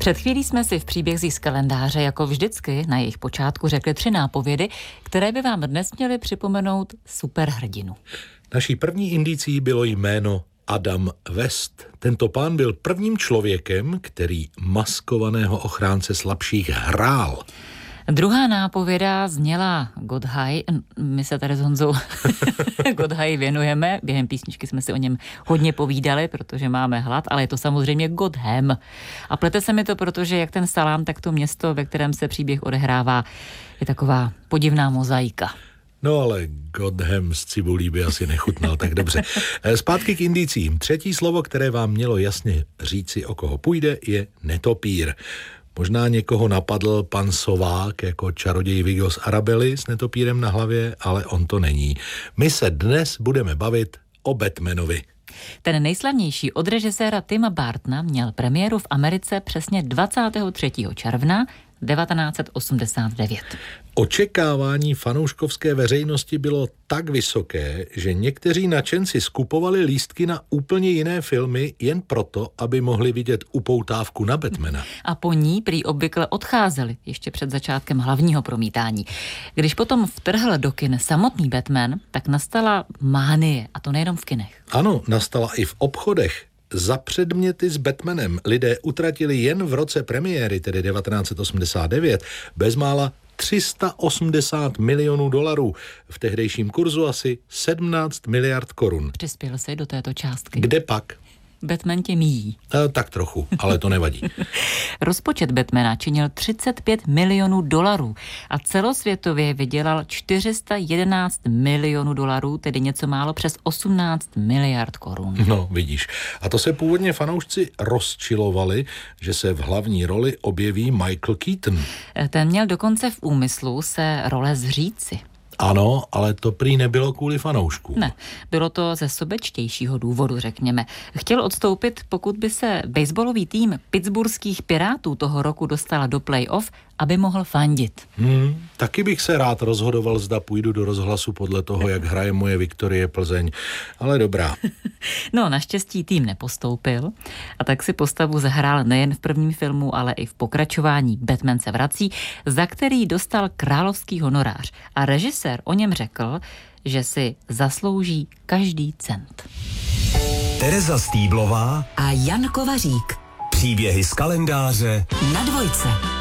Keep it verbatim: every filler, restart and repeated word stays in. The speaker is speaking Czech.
Před chvílí jsme si v příbězích z kalendáře jako vždycky na jejich počátku řekli tři nápovědy, které by vám dnes měly připomenout superhrdinu. Naší první indicí bylo jméno Adam West. Tento pán byl prvním člověkem, který maskovaného ochránce slabších hrál. Druhá nápověda zněla Godhaj. My se tady s Honzou Godhaj věnujeme. Během písničky jsme si o něm hodně povídali, protože máme hlad, ale je to samozřejmě Godhem. A plete se mi to, protože jak ten salám, tak to město, ve kterém se příběh odehrává, je taková podivná mozaika. No ale Godhem z cibulí by asi nechutnal tak dobře. Zpátky k indicím. Třetí slovo, které vám mělo jasně říci, o koho půjde, je netopír. Možná někoho napadl pan Sovák jako čaroděj Vigo z Arabely s netopírem na hlavě, ale on to není. My se dnes budeme bavit o Batmanovi. Ten nejslavnější od režiséra Tima Burtona měl premiéru v Americe přesně dvacátého třetího června devatenáct set osmdesát devět. Očekávání fanouškovské veřejnosti bylo tak vysoké, že někteří nadšenci skupovali lístky na úplně jiné filmy jen proto, aby mohli vidět upoutávku na Batmana. A po ní prý obvykle odcházeli ještě před začátkem hlavního promítání. Když potom vtrhl do kin samotný Batman, tak nastala mánie, a to nejenom v kinech. Ano, nastala i v obchodech. Za předměty s Batmanem lidé utratili jen v roce premiéry, tedy devatenáct set osmdesát devět, bezmála tři sta osmdesát milionů dolarů. V tehdejším kurzu asi sedmnáct miliard korun. Přispěl si do této částky. Kde pak? Batman tě míjí. E, tak trochu, ale to nevadí. Rozpočet Batmana činil třicet pět milionů dolarů a celosvětově vydělal čtyři sta jedenáct milionů dolarů, tedy něco málo přes osmnáct miliard korun. No, vidíš. A to se původně fanoušci rozčilovali, že se v hlavní roli objeví Michael Keaton. Ten měl dokonce v úmyslu se role zříci. Ano, ale to prý nebylo kvůli fanoušků. Ne, bylo to ze sobečtějšího důvodu, řekněme. Chtěl odstoupit, pokud by se baseballový tým pittsburghských Pirátů toho roku dostala do playoff, aby mohl fandit. Hmm, taky bych se rád rozhodoval, zda půjdu do rozhlasu podle toho, jak hraje moje Viktorie Plzeň. Ale dobrá. No, naštěstí tým nepostoupil a tak si postavu zahrál nejen v prvním filmu, ale i v pokračování Batman se vrací, za který dostal královský honorář. A režisér o něm řekl, že si zaslouží každý cent. Tereza Stýblová a Jan Kovařík. Příběhy z kalendáře na Dvojce.